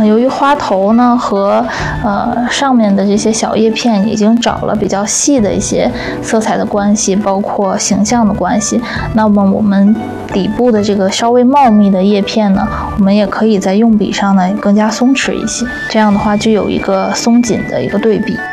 由于花头呢和上面的这些小叶片已经找了比较细的一些色彩的关系，包括形象的关系，那么我们底部的这个稍微茂密的叶片呢，我们也可以在用笔上呢更加松弛一些，这样的话就有一个松紧的一个对比。